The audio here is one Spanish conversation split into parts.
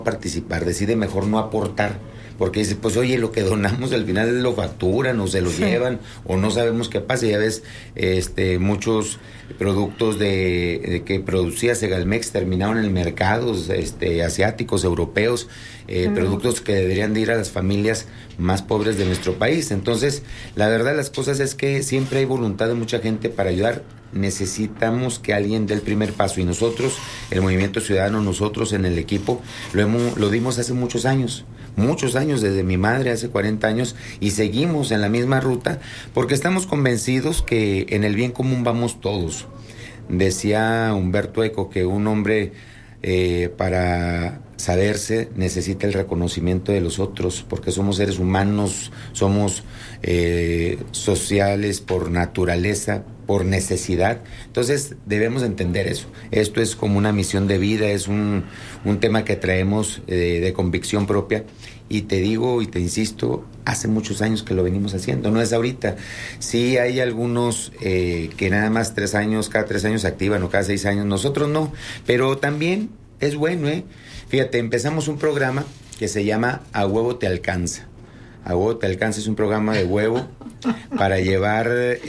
participar, decide mejor no aportar, porque dice, pues oye, lo que donamos al final lo facturan o se lo llevan o no sabemos qué pasa. Ya ves, muchos productos de que producía Segalmex terminaron en mercados asiáticos, europeos, productos que deberían de ir a las familias más pobres de nuestro país. Entonces, la verdad de las cosas es que siempre hay voluntad de mucha gente para ayudar. Necesitamos que alguien dé el primer paso, y nosotros, el Movimiento Ciudadano, nosotros en el equipo, lo dimos hace muchos años, desde mi madre hace 40 años, y seguimos en la misma ruta, porque estamos convencidos que en el bien común vamos todos. Decía Humberto Eco que un hombre para saberse necesita el reconocimiento de los otros, porque somos seres humanos, somos sociales por naturaleza, por necesidad. Entonces debemos entender eso. Esto es como una misión de vida, es un tema que traemos de convicción propia, y te digo y te insisto, hace muchos años que lo venimos haciendo, no es ahorita. Sí hay algunos que nada más cada 3 años se activan, o cada 6 años, nosotros no, pero también es bueno, Fíjate, empezamos un programa que se llama A Huevo Te Alcanza. A Huevo Te Alcanza es un programa de huevo para llevar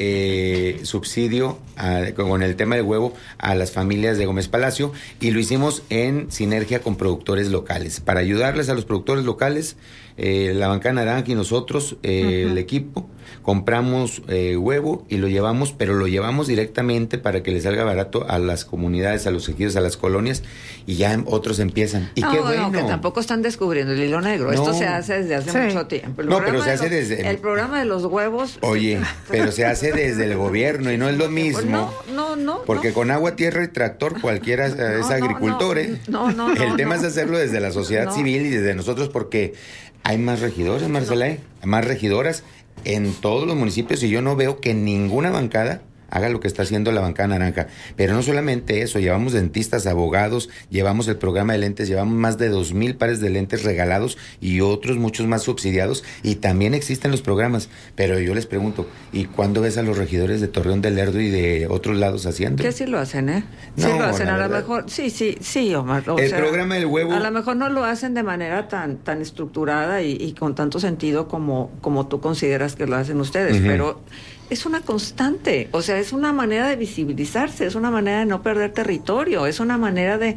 subsidio con el tema del huevo a las familias de Gómez Palacio, y lo hicimos en sinergia con productores locales, para ayudarles a los productores locales. La Bancada Naranja y nosotros, el equipo, compramos huevo y lo llevamos, pero lo llevamos directamente para que les salga barato a las comunidades, a los ejidos, a las colonias, y ya otros empiezan. Y qué bueno. No, que tampoco están descubriendo el hilo negro. No. Esto se hace desde hace mucho tiempo. Pero se hace desde... El programa de los huevos... Oye, pero se hace desde el gobierno, y no es lo mismo. No. Porque con agua, tierra y tractor cualquiera es agricultor, El tema es hacerlo desde la sociedad civil y desde nosotros, porque hay más regidores, Marcela, más regidoras en todos los municipios, y yo no veo que ninguna bancada haga lo que está haciendo la Bancada Naranja. Pero no solamente eso, llevamos dentistas, abogados, llevamos el programa de lentes, llevamos más de 2,000 pares de lentes regalados y otros muchos más subsidiados, y también existen los programas. Pero yo les pregunto, ¿y cuándo ves a los regidores de Torreón del Lerdo y de otros lados haciendo? Que sí lo hacen, Sí lo hacen, a lo mejor, sí, Omar. Programa del huevo... A lo mejor no lo hacen de manera tan estructurada y con tanto sentido como tú consideras que lo hacen ustedes, pero... es una constante, es una manera de visibilizarse, es una manera de no perder territorio, es una manera de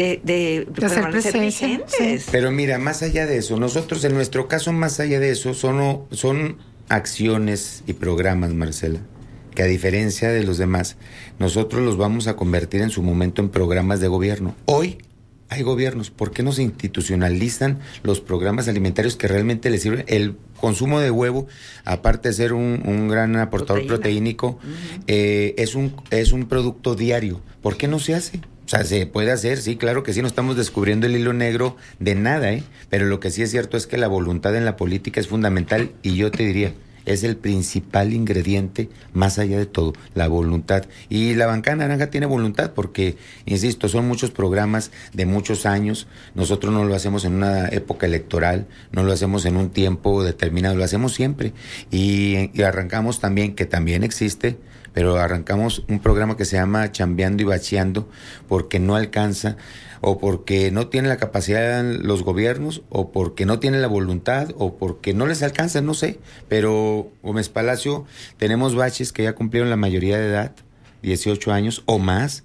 permanecer vigentes. Pero mira, más allá de eso, nosotros en nuestro caso, más allá de eso, son acciones y programas, Marcela, que a diferencia de los demás, nosotros los vamos a convertir en su momento en programas de gobierno. Hoy hay gobiernos, ¿por qué no se institucionalizan los programas alimentarios que realmente les sirven? El consumo de huevo, aparte de ser un gran aportador proteínico, es un producto diario. ¿Por qué no se hace? Se puede hacer, sí, claro que sí, no estamos descubriendo el hilo negro de nada, pero lo que sí es cierto es que la voluntad en la política es fundamental, y yo te diría, es el principal ingrediente, más allá de todo, la voluntad. Y la Bancada Naranja tiene voluntad porque, insisto, son muchos programas de muchos años. Nosotros no lo hacemos en una época electoral, no lo hacemos en un tiempo determinado, lo hacemos siempre. Y arrancamos también, que también existe, pero arrancamos un programa que se llama Chambeando y Bacheando, porque no alcanza, o porque no tiene la capacidad los gobiernos, o porque no tiene la voluntad, o porque no les alcanza, no sé. Pero Gómez Palacio, tenemos baches que ya cumplieron la mayoría de edad, 18 años o más.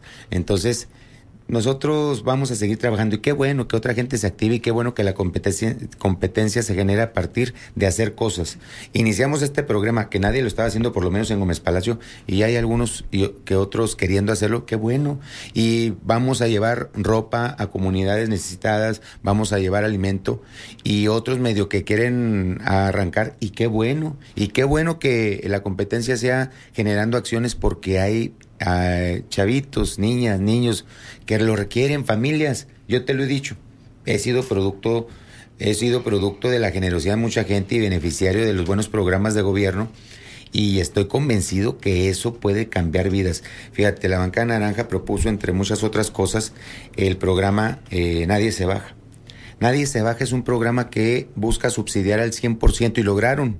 Nosotros vamos a seguir trabajando, y qué bueno que otra gente se active, y qué bueno que la competencia se genera a partir de hacer cosas. Iniciamos este programa que nadie lo estaba haciendo, por lo menos en Gómez Palacio, y hay algunos que otros queriendo hacerlo, qué bueno. Y vamos a llevar ropa a comunidades necesitadas, vamos a llevar alimento, y otros medio que quieren arrancar, y qué bueno que la competencia sea generando acciones, porque hay chavitos, niñas, niños que lo requieren, familias. Yo te lo he dicho, he sido producto de la generosidad de mucha gente y beneficiario de los buenos programas de gobierno, y estoy convencido que eso puede cambiar vidas. Fíjate, la Bancada Naranja propuso, entre muchas otras cosas, el programa Nadie se baja. Nadie se baja es un programa que busca subsidiar al 100%, y lograron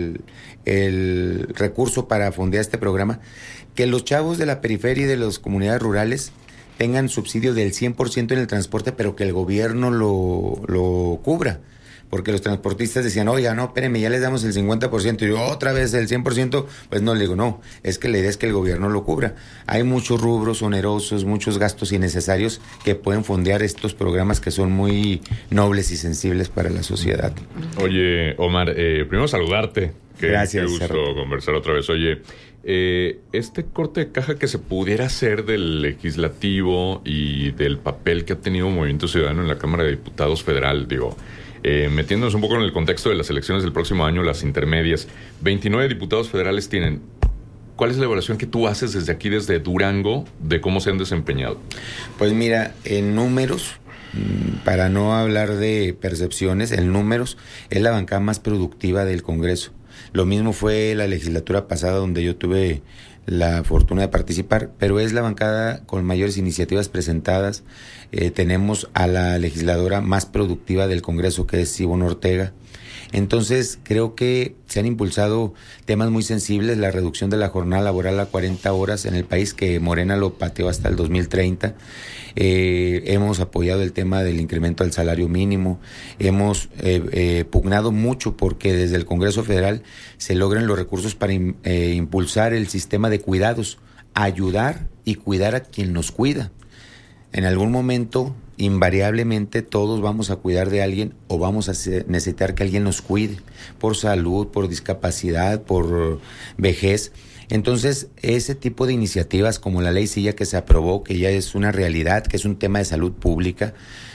el recurso para fondear este programa, que los chavos de la periferia y de las comunidades rurales tengan subsidio del 100% en el transporte, pero que el gobierno lo cubra. Porque los transportistas decían, oiga, no, espérenme, ya les damos el 50%, y yo otra vez el 100%, pues no, le digo, no, es que la idea es que el gobierno lo cubra. Hay muchos rubros onerosos, muchos gastos innecesarios que pueden fondear estos programas que son muy nobles y sensibles para la sociedad. Oye, Omar, primero saludarte. Gracias. Qué gusto conversar otra vez. Oye, este corte de caja que se pudiera hacer del legislativo y del papel que ha tenido Movimiento Ciudadano en la Cámara de Diputados Federal, digo... metiéndonos un poco en el contexto de las elecciones del próximo año, las intermedias, 29 diputados federales tienen. ¿Cuál es la evaluación que tú haces desde aquí, desde Durango, de cómo se han desempeñado? Pues mira, en números, para no hablar de percepciones, en números es la bancada más productiva del Congreso. Lo mismo fue la legislatura pasada, donde yo tuve la fortuna de participar, pero es la bancada con mayores iniciativas presentadas. Tenemos a la legisladora más productiva del Congreso, que es Ivonne Ortega. Entonces, creo que se han impulsado temas muy sensibles, la reducción de la jornada laboral a 40 horas en el país, que Morena lo pateó hasta el 2030. Hemos apoyado el tema del incremento al salario mínimo. Hemos pugnado mucho porque desde el Congreso Federal se logren los recursos para impulsar el sistema de cuidados, ayudar y cuidar a quien nos cuida. En algún momento, invariablemente, todos vamos a cuidar de alguien o vamos a necesitar que alguien nos cuide, por salud, por discapacidad, por vejez. Entonces, ese tipo de iniciativas como la Ley Silla, que se aprobó, que ya es una realidad, que es un tema de salud pública,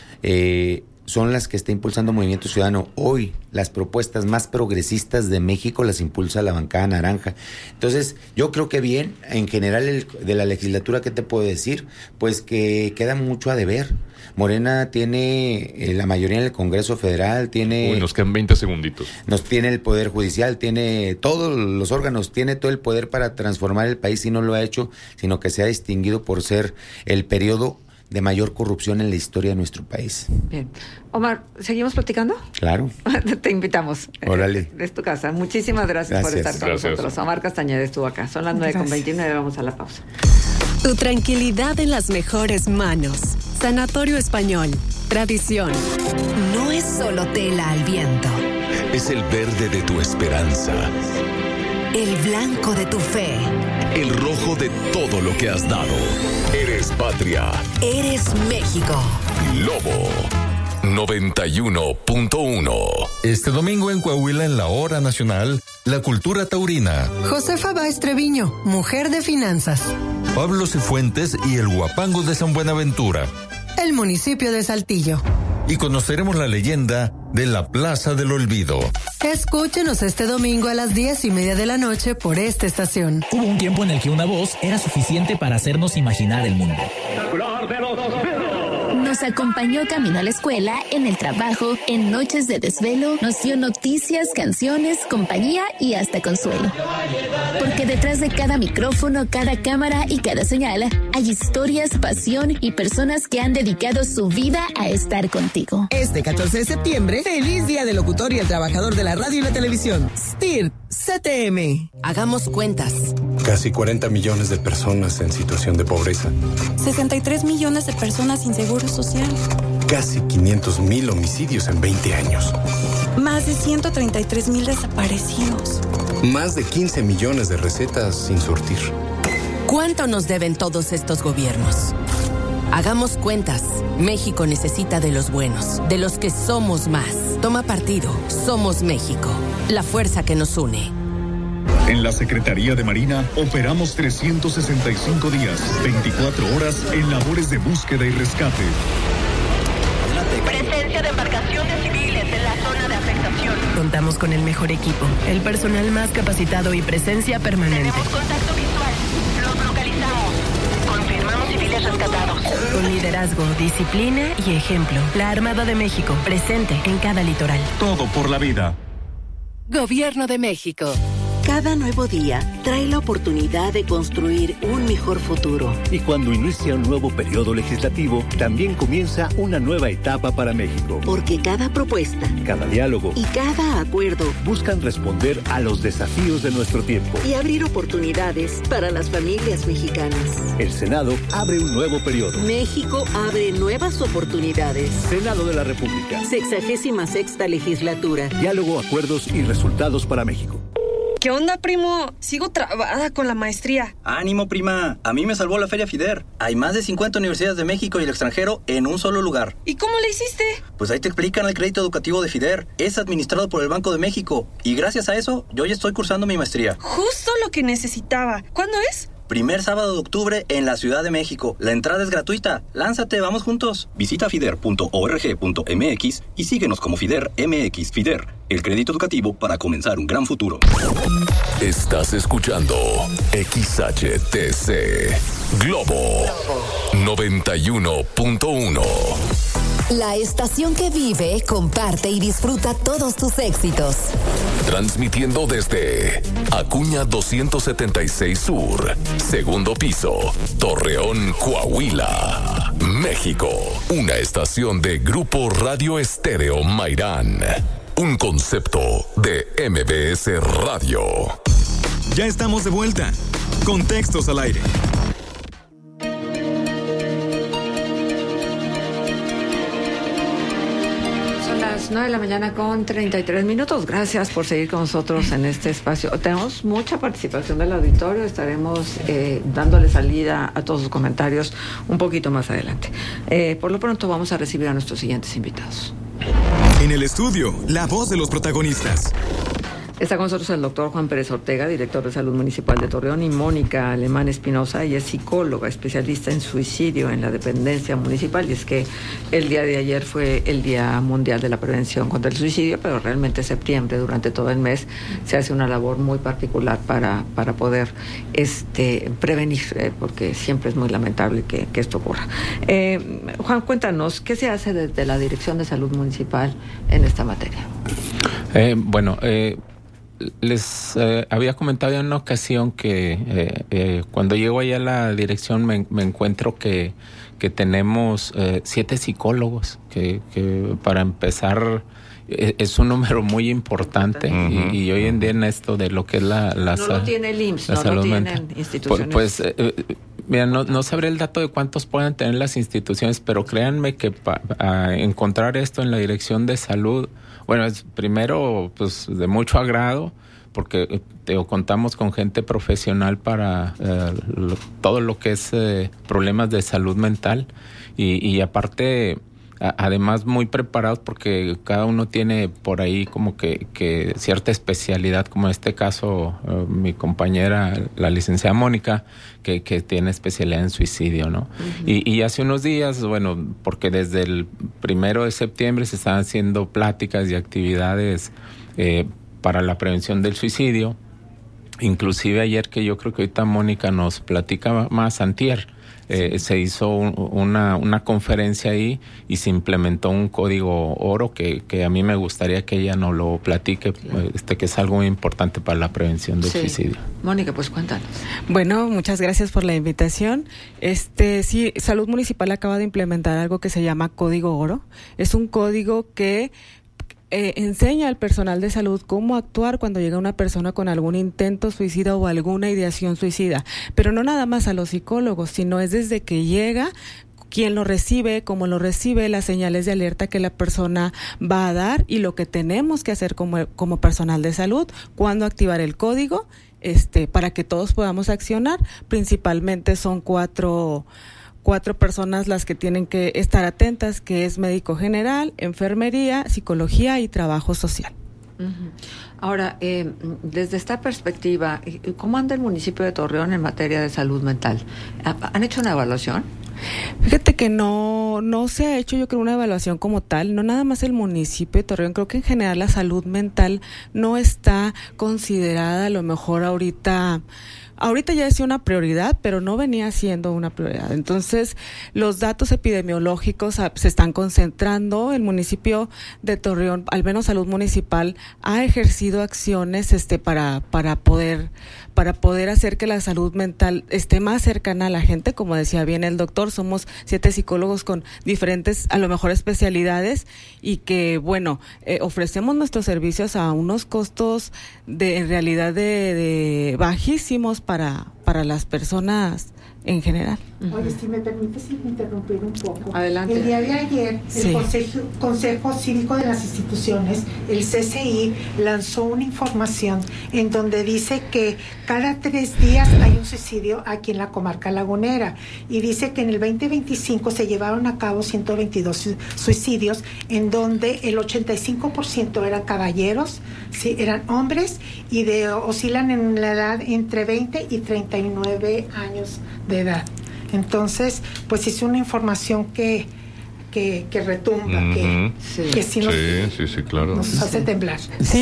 son las que está impulsando Movimiento Ciudadano. Hoy, las propuestas más progresistas de México las impulsa la bancada naranja. Entonces, yo creo que bien, en general de la legislatura, ¿qué te puedo decir? Pues que queda mucho a deber. Morena tiene la mayoría en el Congreso Federal, tiene... Uy, nos quedan 20 segunditos. Nos tiene el Poder Judicial, tiene todos los órganos, tiene todo el poder para transformar el país, y no lo ha hecho, sino que se ha distinguido por ser el periodo de mayor corrupción en la historia de nuestro país. Bien. Omar, ¿seguimos platicando? Claro. Te invitamos. Órale. Es tu casa. Muchísimas gracias por estar con nosotros. Omar Castañeda estuvo acá. Son las 9:29, vamos a la pausa. Tu tranquilidad en las mejores manos. Sanatorio Español. Tradición. No es solo tela al viento. Es el verde de tu esperanza. El blanco de tu fe. El rojo de todo lo que has dado. Eres patria. Eres México. Lobo 91.1. Este domingo en Coahuila, en la Hora Nacional, la cultura taurina. Josefa Báez Treviño, mujer de finanzas. Pablo Cifuentes y el Guapango de San Buenaventura. El municipio de Saltillo. Y conoceremos la leyenda de la Plaza del Olvido. Escúchenos este domingo a las 10:30 de la noche por esta estación. Hubo un tiempo en el que una voz era suficiente para hacernos imaginar el mundo. Nos acompañó camino a la escuela, en el trabajo, en noches de desvelo, nos dio noticias, canciones, compañía y hasta consuelo. Porque detrás de cada micrófono, cada cámara y cada señal, hay historias, pasión y personas que han dedicado su vida a estar contigo. Este 14 de septiembre, feliz Día del Locutor y el Trabajador de la Radio y la Televisión. STIR, CTM. Hagamos cuentas. Casi 40 millones de personas en situación de pobreza. 63 millones de personas sin seguro social. Casi 500,000 homicidios en 20 años. Más de 133,000 desaparecidos. Más de 15 millones de recetas sin surtir. ¿Cuánto nos deben todos estos gobiernos? Hagamos cuentas. México necesita de los buenos, de los que somos más. Toma partido. Somos México. La fuerza que nos une. En la Secretaría de Marina operamos 365 días, 24 horas en labores de búsqueda y rescate. Presencia de embarcaciones civiles en la zona de afectación. Contamos con el mejor equipo, el personal más capacitado y presencia permanente. Tenemos contacto visual. Los localizamos. Confirmamos civiles rescatados. Con liderazgo, disciplina y ejemplo. La Armada de México, presente en cada litoral. Todo por la vida. Gobierno de México. Cada nuevo día trae la oportunidad de construir un mejor futuro. Y cuando inicia un nuevo periodo legislativo, también comienza una nueva etapa para México. Porque cada propuesta, cada diálogo y cada acuerdo buscan responder a los desafíos de nuestro tiempo y abrir oportunidades para las familias mexicanas. El Senado abre un nuevo periodo. México abre nuevas oportunidades. Senado de la República. 66ª legislatura. Diálogo, acuerdos y resultados para México. ¿Qué onda, primo? Sigo trabada con la maestría. Ánimo, prima. A mí me salvó la Feria FIDER. Hay más de 50 universidades de México y el extranjero en un solo lugar. ¿Y cómo le hiciste? Pues ahí te explican el crédito educativo de FIDER. Es administrado por el Banco de México. Y gracias a eso, yo ya estoy cursando mi maestría. Justo lo que necesitaba. ¿Cuándo es? Primer sábado de octubre en la Ciudad de México. La entrada es gratuita. Lánzate, vamos juntos. Visita fider.org.mx y síguenos como FIDER MX. FIDER, el crédito educativo para comenzar un gran futuro. Estás escuchando XHTC Globo 91.1. La estación que vive, comparte y disfruta todos tus éxitos. Transmitiendo desde Acuña 276 Sur, segundo piso, Torreón, Coahuila, México. Una estación de Grupo Radio Estéreo Mairán. Un concepto de MBS Radio. Ya estamos de vuelta. Contextos al aire. Las 9 de la mañana con 33 minutos. Gracias por seguir con nosotros en este espacio. Tenemos mucha participación del auditorio. Estaremos dándole salida a todos sus comentarios un poquito más adelante. Por lo pronto vamos a recibir a nuestros siguientes invitados. En el estudio, la voz de los protagonistas. Está con nosotros el doctor Juan Pérez Ortega, director de Salud Municipal de Torreón, y Mónica Alemán Espinosa. Ella es psicóloga, especialista en suicidio en la dependencia municipal. Y es que el día de ayer fue el Día Mundial de la Prevención contra el Suicidio, pero realmente septiembre, durante todo el mes, se hace una labor muy particular para poder prevenir, porque siempre es muy lamentable que esto ocurra. Juan, cuéntanos, ¿qué se hace desde la Dirección de Salud Municipal en esta materia? Les había comentado en una ocasión que cuando llego allá a la dirección me encuentro que tenemos 7 psicólogos, que para empezar es un número muy importante. Uh-huh. y hoy en día en esto de lo que es la no lo tiene el IMSS, no lo tienen instituciones. Mira, no sabré el dato de cuántos puedan tener las instituciones, pero créanme que para encontrar esto en la Dirección de Salud, bueno, es primero pues de mucho agrado, porque contamos con gente profesional para todo lo que es problemas de salud mental y aparte, además muy preparados, porque cada uno tiene por ahí como que cierta especialidad, como en este caso mi compañera, la licenciada Mónica, que tiene especialidad en suicidio, ¿no? Uh-huh. Y hace unos días, bueno, porque desde el 1 de septiembre se están haciendo pláticas y actividades para la prevención del suicidio. Inclusive ayer, que yo creo que ahorita Mónica nos platica más, antier, se hizo una conferencia ahí y se implementó un código oro que a mí me gustaría que ella nos lo platique, claro. Que es algo muy importante para la prevención del suicidio. Mónica, pues cuéntanos. Bueno, muchas gracias por la invitación. Sí, Salud Municipal acaba de implementar algo que se llama código oro. Es un código que enseña al personal de salud cómo actuar cuando llega una persona con algún intento suicida o alguna ideación suicida, pero no nada más a los psicólogos, sino es desde que llega, quién lo recibe, cómo lo recibe, las señales de alerta que la persona va a dar y lo que tenemos que hacer como personal de salud, cuándo activar el código, para que todos podamos accionar. Principalmente son cuatro personas las que tienen que estar atentas, que es médico general, enfermería, psicología y trabajo social. Uh-huh. Ahora, desde esta perspectiva, ¿cómo anda el municipio de Torreón en materia de salud mental? ¿Han hecho una evaluación? Fíjate que no no se ha hecho, yo creo, una evaluación como tal, no nada más el municipio de Torreón, creo que en general la salud mental no está considerada a lo mejor ahorita ya es una prioridad, pero no venía siendo una prioridad. Entonces, los datos epidemiológicos se están concentrando. El municipio de Torreón, al menos Salud Municipal, ha ejercido acciones para poder hacer que la salud mental esté más cercana a la gente. Como decía bien el doctor, somos 7 psicólogos con diferentes, a lo mejor, especialidades, y que, bueno, ofrecemos nuestros servicios a unos costos en realidad de bajísimos para las personas en general. Oye, si me permites interrumpir un poco. Adelante. El día de ayer, el Consejo Cívico de las Instituciones, el CCI, lanzó una información en donde dice que cada 3 días hay un suicidio aquí en la comarca lagunera, y dice que en el 2025 se llevaron a cabo 122 suicidios, en donde el 85% eran caballeros, sí, eran hombres, y oscilan en la edad entre 20 y 39 años de edad. Entonces, pues es una información que retumba, que sí claro. Nos hace temblar.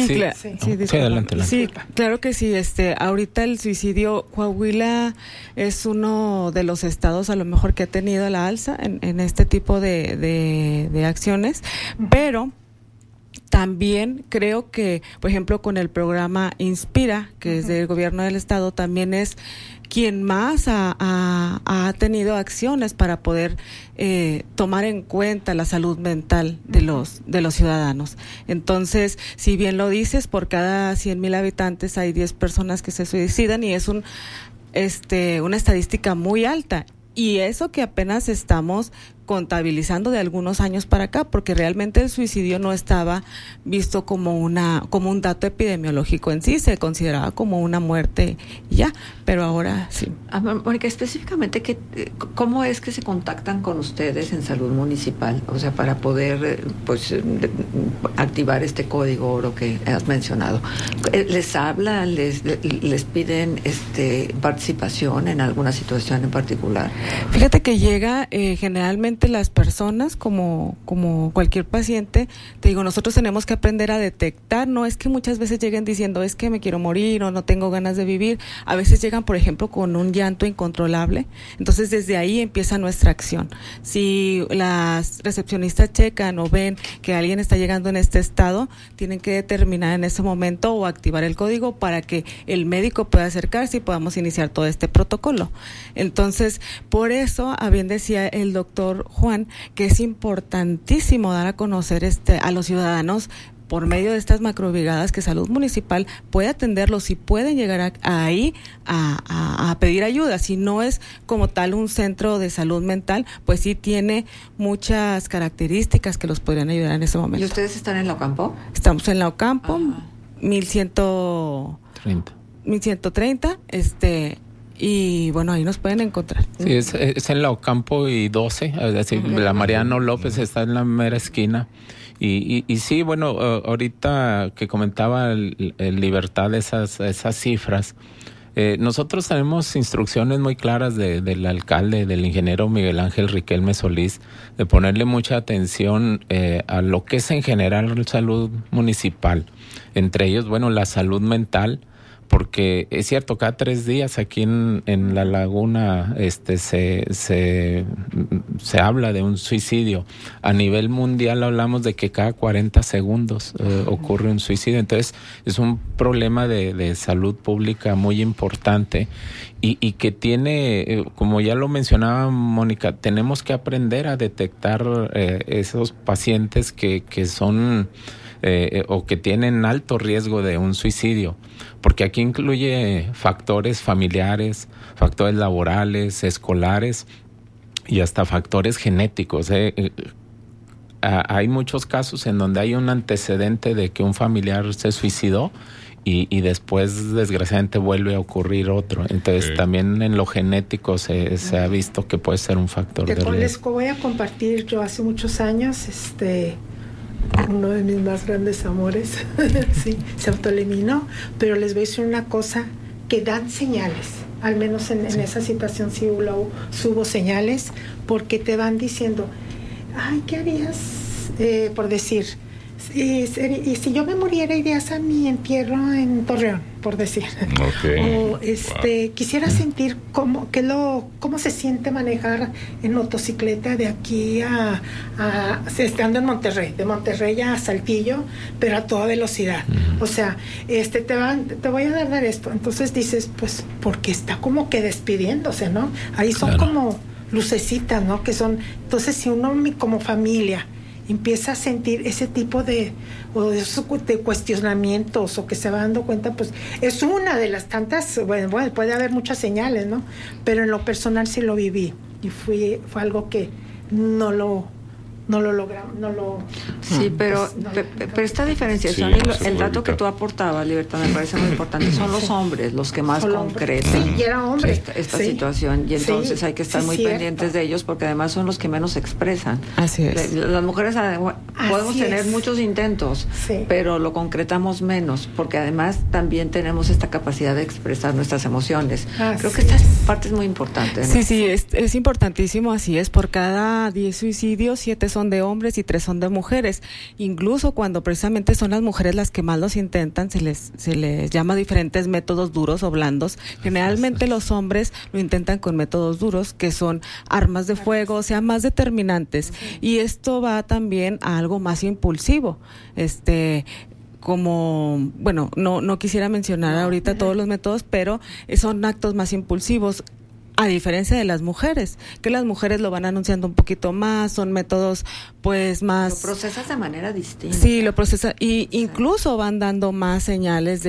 Sí, claro que sí. Ahorita el suicidio, Coahuila es uno de los estados a lo mejor que ha tenido la alza en este tipo de acciones, pero también creo que, por ejemplo, con el programa Inspira, que es del gobierno del estado, también es quien más ha tenido acciones para poder tomar en cuenta la salud mental de los ciudadanos. Entonces, si bien lo dices, por cada 100,000 habitantes hay 10 personas que se suicidan, y es una estadística muy alta. Y eso que apenas estamos contabilizando de algunos años para acá, porque realmente el suicidio no estaba visto como un dato epidemiológico en sí, se consideraba como una muerte ya, pero ahora sí. Mónica, específicamente, ¿cómo es que se contactan con ustedes en Salud Municipal? O sea, para poder activar este código oro que has mencionado. ¿Les hablan, les piden participación en alguna situación en particular? Fíjate que llega generalmente las personas como cualquier paciente. Te digo, nosotros tenemos que aprender a detectar. No es que muchas veces lleguen diciendo es que me quiero morir o no tengo ganas de vivir. A veces llegan, por ejemplo, con un llanto incontrolable. Entonces, desde ahí empieza nuestra acción. Si las recepcionistas checan o ven que alguien está llegando en este estado, tienen que determinar en ese momento o activar el código para que el médico pueda acercarse y podamos iniciar todo este protocolo. Entonces, por eso, a bien decía el doctor Juan, que es importantísimo dar a conocer a los ciudadanos por medio de estas macrobrigadas que Salud Municipal puede atenderlos y pueden llegar ahí a pedir ayuda. Si no es como tal un centro de salud mental, pues sí tiene muchas características que los podrían ayudar en ese momento. ¿Y ustedes están en la Ocampo? Estamos en la Ocampo, 1130, y bueno, ahí nos pueden encontrar. Sí, es en la Ocampo y 12, es decir, la Mariano López está en la mera esquina. Y sí, bueno, ahorita que comentaba el Libertad esas cifras, nosotros tenemos instrucciones muy claras del alcalde, del ingeniero Miguel Ángel Riquelme Solís, de ponerle mucha atención a lo que es en general la salud municipal. Entre ellos, bueno, la salud mental, porque es cierto, cada 3 días aquí en la laguna se habla de un suicidio. A nivel mundial hablamos de que cada 40 segundos ocurre un suicidio. Entonces es un problema de salud pública muy importante y que tiene, como ya lo mencionaba Mónica, tenemos que aprender a detectar esos pacientes que son o que tienen alto riesgo de un suicidio, porque aquí incluye factores familiares, factores laborales, escolares y hasta factores genéticos. Hay muchos casos en donde hay un antecedente de que un familiar se suicidó y después desgraciadamente vuelve a ocurrir otro. Entonces también en lo genético se ha visto que puede ser un factor de riesgo. Les voy a compartir, yo hace muchos años, uno de mis más grandes amores, sí, se autoeliminó, pero les voy a decir una cosa, que dan señales, al menos en esa situación sí hubo señales, porque te van diciendo, ay, ¿qué harías? Por decir, y si yo me muriera, irías a mi entierro en Torreón, por decir. Okay. O quisiera sentir cómo se siente manejar en motocicleta de aquí estando en Monterrey, de Monterrey a Saltillo, pero a toda velocidad. O sea, te voy a dar esto. Entonces dices, pues, porque está como que despidiéndose, ¿no? Ahí son como lucecitas, ¿no? Que son, entonces si uno como familia empieza a sentir ese tipo de cuestionamientos o que se va dando cuenta, pues es una de las tantas, bueno, puede haber muchas señales, ¿no? Pero en lo personal sí lo viví y fue algo que no lo logramos, Sí, pero esta diferenciación y el dato que tú aportabas, Libertad, me parece muy importante. Son los hombres los que más concretan esta situación, y entonces hay que estar muy pendientes de ellos, porque además son los que menos expresan. Así es. Las mujeres podemos tener muchos intentos, pero lo concretamos menos, porque además también tenemos esta capacidad de expresar nuestras emociones. Creo que esta parte es muy importante, ¿no? Sí, es importantísimo, así es. Por cada 10 suicidios, 7 son de hombres y 3 son de mujeres. Incluso cuando precisamente son las mujeres las que más los intentan, se les llama diferentes métodos duros o blandos. Generalmente los hombres lo intentan con métodos duros, que son armas de fuego, o sea, más determinantes. Y esto va también a algo más impulsivo. Como, bueno, no quisiera mencionar ahorita todos los métodos, pero son actos más impulsivos. A diferencia de las mujeres, que las mujeres lo van anunciando un poquito más, son métodos pues más... Lo procesas de manera distinta. Sí, lo procesa, y incluso van dando más señales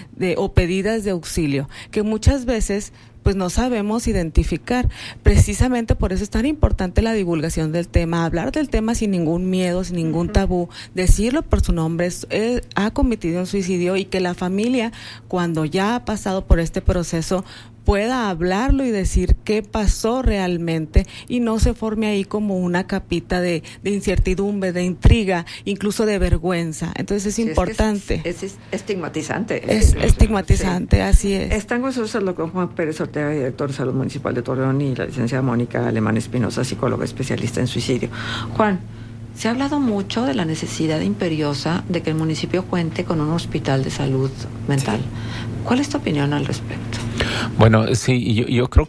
o pedidas de auxilio, que muchas veces pues no sabemos identificar. Precisamente por eso es tan importante la divulgación del tema, hablar del tema sin ningún miedo, sin ningún tabú, decirlo por su nombre, ha cometido un suicidio, y que la familia, cuando ya ha pasado por este proceso, pueda hablarlo y decir qué pasó realmente, y no se forme ahí como una capita de incertidumbre, de intriga, incluso de vergüenza. Entonces es importante. Es estigmatizante. Es estigmatizante, así es. Están con nosotros el doctor Juan Pérez Ortega, director de Salud Municipal de Torreón, y la licenciada Mónica Alemán Espinosa, psicóloga especialista en suicidio. Juan, se ha hablado mucho de la necesidad imperiosa de que el municipio cuente con un hospital de salud mental. ¿Cuál es tu opinión al respecto? Bueno, sí, yo creo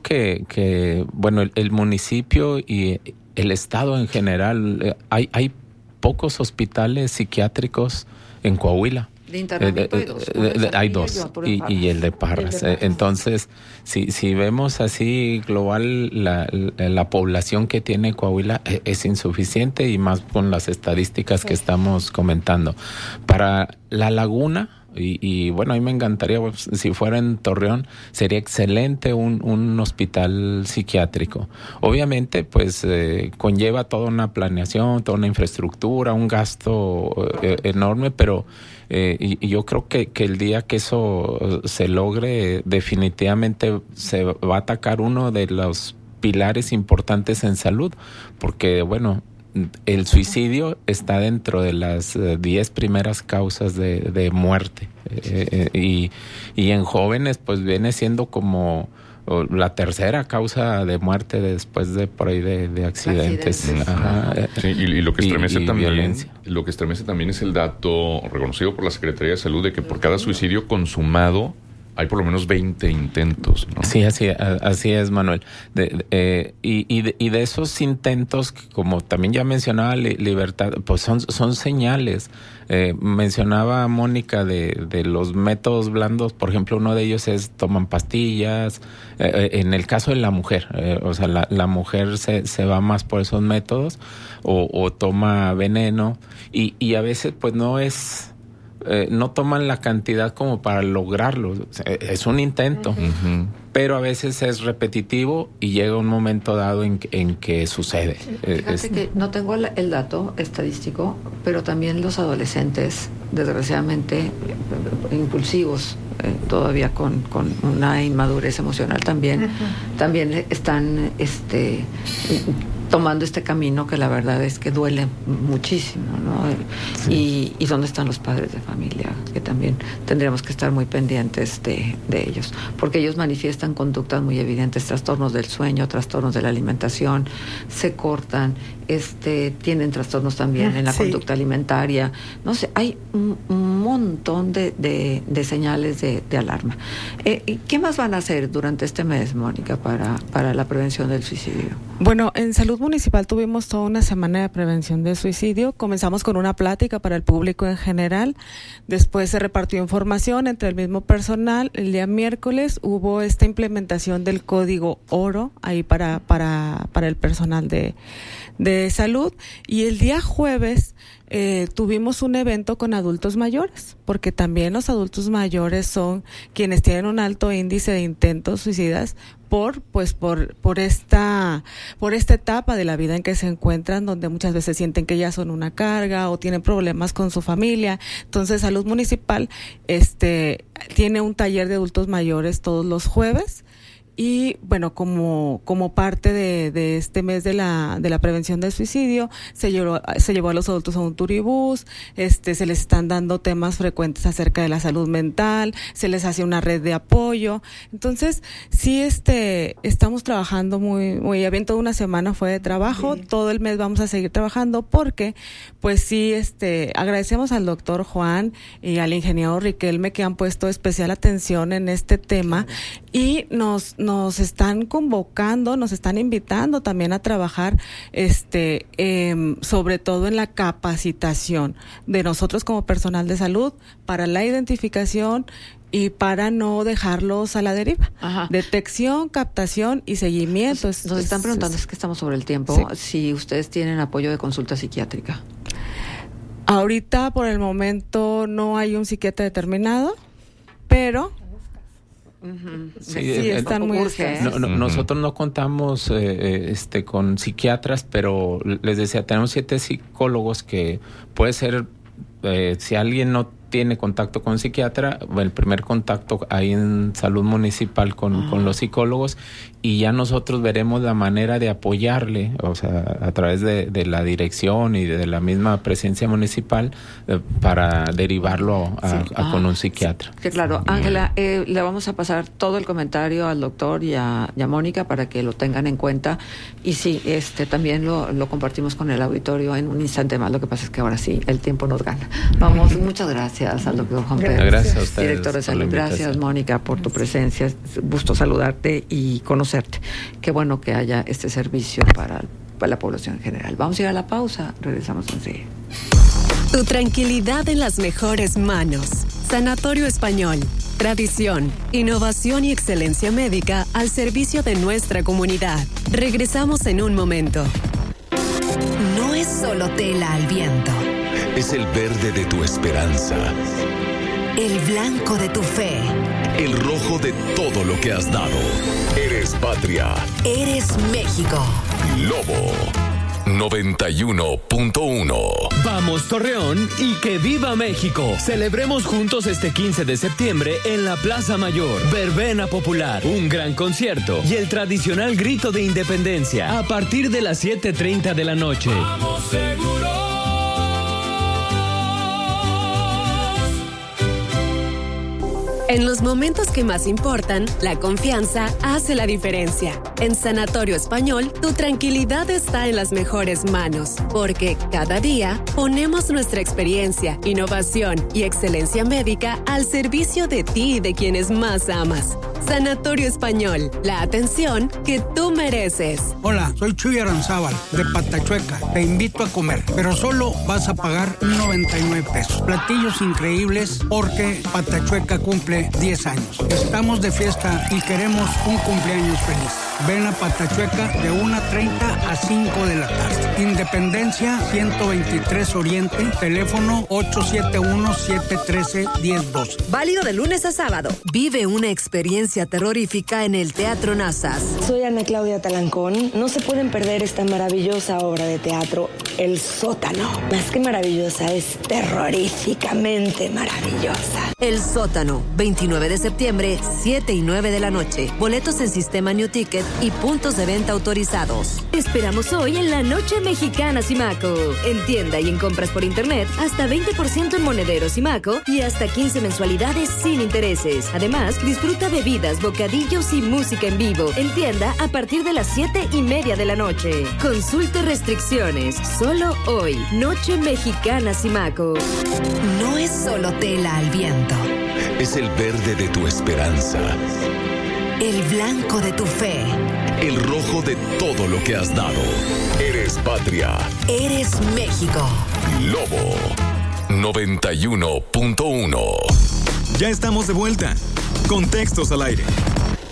que bueno, el municipio y el estado en general, hay pocos hospitales psiquiátricos en Coahuila. De internamiento hay dos, y el de Parras. Entonces, si vemos así global, la población que tiene Coahuila es insuficiente, y más con las estadísticas que estamos comentando. Para La Laguna, y bueno, a mí me encantaría, pues, si fuera en Torreón, sería excelente un hospital psiquiátrico. Obviamente, pues conlleva toda una planeación, toda una infraestructura, un gasto enorme, pero y yo creo que el día que eso se logre, definitivamente se va a atacar uno de los pilares importantes en salud, porque bueno, el suicidio está dentro de las 10 primeras causas de muerte, y en jóvenes pues viene siendo como la tercera causa de muerte después de por ahí de accidentes. Ajá. Sí, y lo que estremece también, violencia. Lo que estremece también es el dato reconocido por la Secretaría de Salud de que por cada suicidio consumado hay por lo menos 20 intentos, ¿no? Sí, así es, Manuel. Y de esos intentos, como también ya mencionaba Libertad, pues son señales. Mencionaba Mónica de los métodos blandos, por ejemplo, uno de ellos es toman pastillas. En el caso de la mujer, o sea, la mujer se va más por esos métodos, o toma veneno, y a veces pues no es... no toman la cantidad como para lograrlo. Es un intento, pero a veces es repetitivo y llega un momento dado en que sucede. Fíjate que no tengo el dato estadístico, pero también los adolescentes, desgraciadamente, impulsivos, todavía con una inmadurez emocional también están tomando este camino que la verdad es que duele muchísimo, ¿no? Sí. Y dónde están los padres de familia, que también tendríamos que estar muy pendientes de ellos, porque ellos manifiestan conductas muy evidentes, trastornos del sueño, trastornos de la alimentación, se cortan, tienen trastornos también en la conducta alimentaria. No sé, hay un montón de señales de alarma. ¿Qué más van a hacer durante este mes, Mónica, para la prevención del suicidio? Bueno, en Salud Municipal tuvimos toda una semana de prevención del suicidio. Comenzamos con una plática para el público en general. Después se repartió información entre el mismo personal. El día miércoles hubo esta implementación del código oro ahí para el personal de salud. Y el día jueves tuvimos un evento con adultos mayores, porque también los adultos mayores son quienes tienen un alto índice de intentos suicidas por esta etapa de la vida en que se encuentran, donde muchas veces sienten que ya son una carga o tienen problemas con su familia. Entonces, Salud Municipal tiene un taller de adultos mayores todos los jueves. Y bueno, como parte de este mes de la prevención del suicidio, se llevó a los adultos a un turibús, se les están dando temas frecuentes acerca de la salud mental, se les hace una red de apoyo. Entonces, sí, estamos trabajando muy bien. Toda una semana fue de trabajo, todo el mes vamos a seguir trabajando porque, pues sí, agradecemos al doctor Juan y al ingeniero Riquelme que han puesto especial atención en este tema y nos están convocando, nos están invitando también a trabajar, sobre todo en la capacitación de nosotros como personal de salud para la identificación y para no dejarlos a la deriva. Ajá. Detección, captación y seguimiento. Nos están preguntando, es que estamos sobre el tiempo, si ustedes tienen apoyo de consulta psiquiátrica. Ahorita, por el momento, no hay un psiquiatra determinado, pero... Sí, están muy urgentes. Nosotros no contamos con psiquiatras, pero les decía, tenemos 7 psicólogos que puede ser, si alguien no tiene contacto con psiquiatra, el primer contacto ahí en Salud Municipal con los psicólogos, y ya nosotros veremos la manera de apoyarle, o sea, a través de la dirección y de la misma presencia municipal para derivarlo con un psiquiatra. Sí, claro. Ángela, le vamos a pasar todo el comentario al doctor y a Mónica para que lo tengan en cuenta, y sí, también lo compartimos con el auditorio en un instante más. Lo que pasa es que ahora sí, el tiempo nos gana. Vamos, muchas gracias al doctor Juan Pérez, gracias a ustedes, director de salud. Gracias, Mónica, por tu presencia. Es gusto saludarte y conocerte. Qué bueno que haya este servicio para la población en general. Vamos a ir a la pausa, regresamos enseguida. Tu tranquilidad en las mejores manos. Sanatorio Español. Tradición, innovación y excelencia médica al servicio de nuestra comunidad. Regresamos en un momento. No es solo tela al viento. Es el verde de tu esperanza. El blanco de tu fe. El rojo de todo lo que has dado. Eres patria. Eres México. Lobo 91.1. Vamos Torreón y que viva México. Celebremos juntos este 15 de septiembre en la Plaza Mayor. Verbena popular, un gran concierto y el tradicional grito de independencia a partir de las 7:30 de la noche. ¡Vamos seguros! En los momentos que más importan, la confianza hace la diferencia. En Sanatorio Español, tu tranquilidad está en las mejores manos, porque cada día ponemos nuestra experiencia, innovación y excelencia médica al servicio de ti y de quienes más amas. Sanatorio Español, la atención que tú mereces. Hola, soy Chuy Aranzábal, de Patachueca. Te invito a comer, pero solo vas a pagar 99 pesos. Platillos increíbles porque Patachueca cumple 10 años. Estamos de fiesta y queremos un cumpleaños feliz. Ven a Patachueca de 1:30 a 5 de la tarde. Independencia 123 Oriente, teléfono 871-713-1012. Válido de lunes a sábado. Vive una experiencia terrorífica en el Teatro Nazas. Soy Ana Claudia Talancón. No se pueden perder esta maravillosa obra de teatro, El Sótano. Más que maravillosa, es terroríficamente maravillosa. El Sótano, 29 de septiembre, 7 y 9 de la noche. Boletos en Sistema New Ticket y puntos de venta autorizados. Te esperamos hoy en la Noche Mexicana Simaco. En tienda y en compras por internet, hasta 20% en monederos Simaco y hasta 15 mensualidades sin intereses. Además, disfruta bebidas, bebidas, bocadillos y música en vivo. En tienda a partir de las 7:30 de la noche. Consulte restricciones. Solo hoy. Noche Mexicana Simaco. No es solo tela al viento. Es el verde de tu esperanza. El blanco de tu fe. El rojo de todo lo que has dado. Eres patria. Eres México. Lobo 91.1. Ya estamos de vuelta. Contextos al aire.